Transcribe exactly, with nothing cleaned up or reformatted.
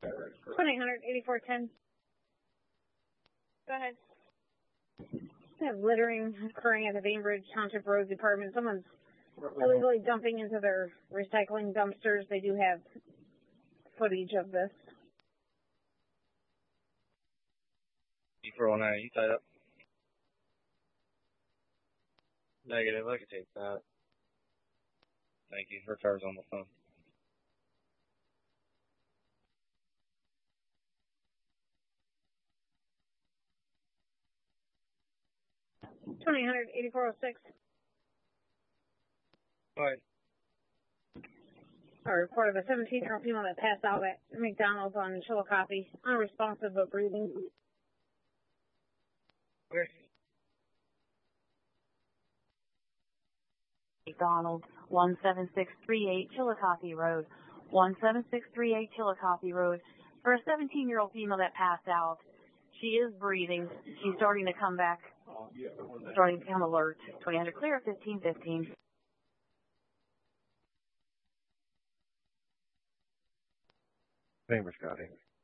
twenty-eight hundred, eighty-four ten. Go ahead. We have littering occurring at the Bainbridge Township Road Department. Someone's illegally dumping into their recycling dumpsters. They do have footage of this. four oh nine, you tied up? Negative, I can take that. Thank you. Her car's on the phone. twenty-eight hundred, eighty-four oh six. Go ahead. A report of a seventeen-year-old female that passed out at McDonald's on Chillicothe, unresponsive but breathing. Okay. McDonald's, one seven six three eight Chillicothe Road. one seven six three eight Chillicothe Road. For a seventeen-year-old female that passed out, she is breathing. She's starting to come back, starting to become alert. twenty hundred clear, fifteen fifteen. Bainbridge County.